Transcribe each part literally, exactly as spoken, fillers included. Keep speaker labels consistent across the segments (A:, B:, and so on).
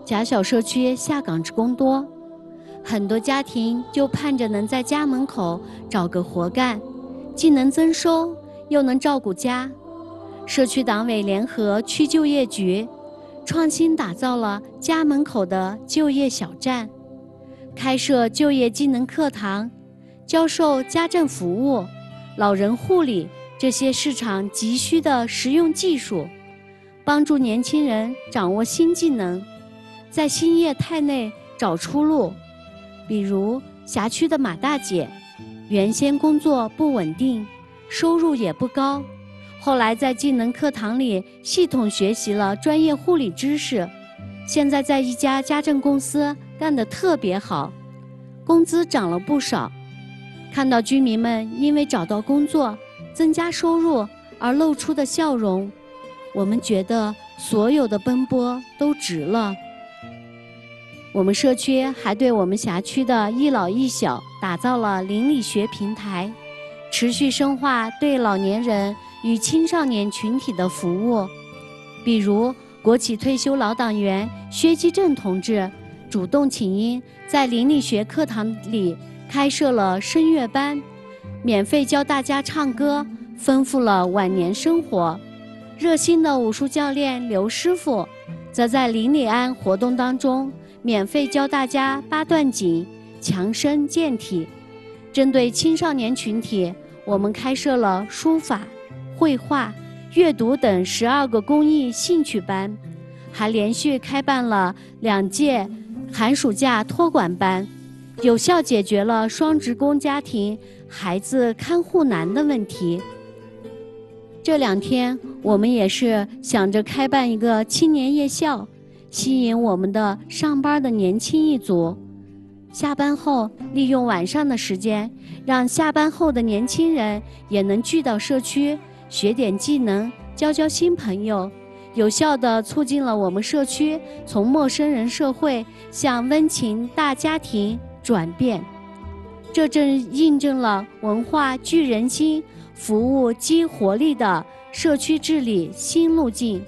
A: 狭小社区下岗职工多，很多家庭就盼着能在家门口找个活干，既能增收，又能照顾家。社区党委联合区就业局，创新打造了家门口的就业小站，开设就业技能课堂，教授家政服务、老人护理这些市场急需的实用技术，帮助年轻人掌握新技能，在新业态内找出路。比如辖区的马大姐，原先工作不稳定，收入也不高，后来在技能课堂里系统学习了专业护理知识，现在在一家家政公司干得特别好，工资涨了不少。看到居民们因为找到工作、增加收入而露出的笑容，我们觉得所有的奔波都值了。我们社区还对我们辖区的一老一小打造了邻里学平台，持续深化对老年人与青少年群体的服务。比如国企退休老党员薛基正同志主动请缨，在邻里学课堂里开设了声乐班，免费教大家唱歌，丰富了晚年生活。热心的武术教练刘师傅则在邻里安活动当中免费教大家八段锦，强身健体。针对青少年群体，我们开设了书法、绘画、阅读等十二个公益兴趣班，还连续开办了两届寒暑假托管班，有效解决了双职工家庭孩子看护难的问题。这两天我们也是想着开办一个青年夜校，吸引我们的上班的年轻一族，下班后利用晚上的时间，让下班后的年轻人也能聚到社区，学点技能，交交新朋友，有效地促进了我们社区从陌生人社会向温情大家庭转变。这正印证了文化聚人心、服务激活力的社区治理新路径。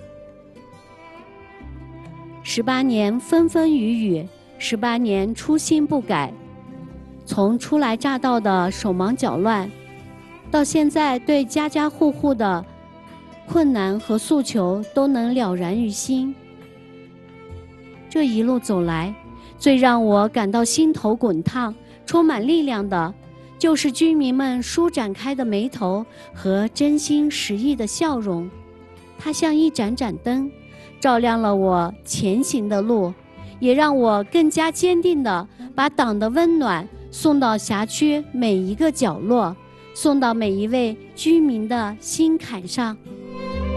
A: 十八年风风雨雨，十八年初心不改。从初来乍到的手忙脚乱，到现在对家家户户的困难和诉求都能了然于心。这一路走来，最让我感到心头滚烫、充满力量的，就是居民们舒展开的眉头和真心实意的笑容。它像一盏盏灯，照亮了我前行的路，也让我更加坚定地把党的温暖送到辖区每一个角落，送到每一位居民的心坎上。